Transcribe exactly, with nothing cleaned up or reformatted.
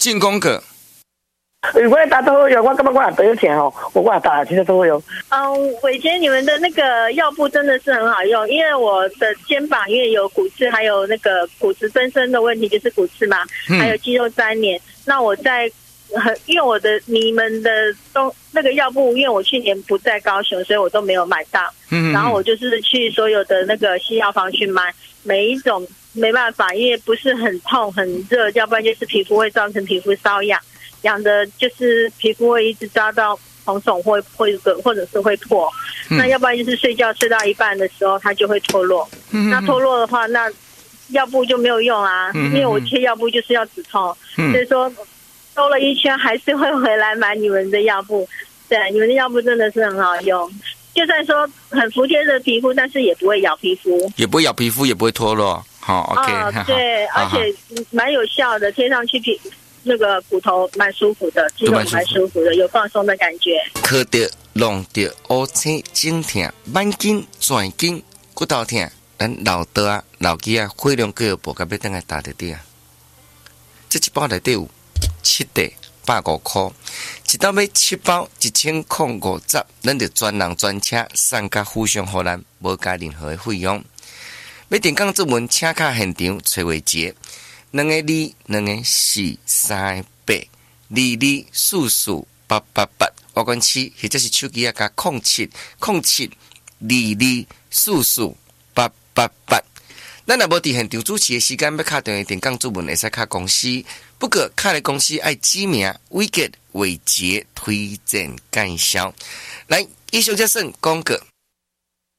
进攻个。 我也打都会有，我感觉我也得钱哦，我我也打其实都会有。 嗯，伟杰，你们的那个药布真的是很好用，因为我的肩膀因为有骨刺，还有那个骨质增生的问题，就是骨刺嘛，嗯、还有肌肉粘连。那我在很因为我的你们的东那个药布，因为我去年不在高雄，所以我都没有买到。嗯，然后我就是去所有的那个西药房去买，每一种没办法，因为不是很痛很热，要不然就是皮肤会造成皮肤瘙痒。痒的就是皮肤会一直抓到红肿，会会或者是会破、嗯，那要不然就是睡觉睡到一半的时候它就会脱落。嗯、那脱落的话，那药布就没有用啊，嗯、因为我贴药布就是要止痛，嗯、所以说兜了一圈还是会回来买你们的药布。对，你们的药布真的是很好用，就算说很服帖的皮肤，但是也不会咬皮肤， 也不会咬皮肤，也不会脱落。好、哦、，OK，、 哦、对，而且蛮有效的，贴上去皮。那个骨头蛮舒服的，肌肉蛮舒服的，有放松的感觉。 靠着弄着乌青、颈痛、慢筋、转筋、骨头痛，咱老的啊、老肌啊，血量各有无，甲要等下打得滴啊。这一包内底有七袋，百五块，一到买七包一千空五十，咱就专人专车送甲互相互咱，无加任何的费用。要电讲作文，请卡现场崔伟杰。两个二，两个四，三个八，二二四四八八八，我管七，或者是手机啊加空七空七二二四四八八八。咱若无伫现场主持的时间，要敲电话电讲主文，会使敲公司。不过敲的公司爱指名伟杰伟杰推荐介绍。来，以上这算广告。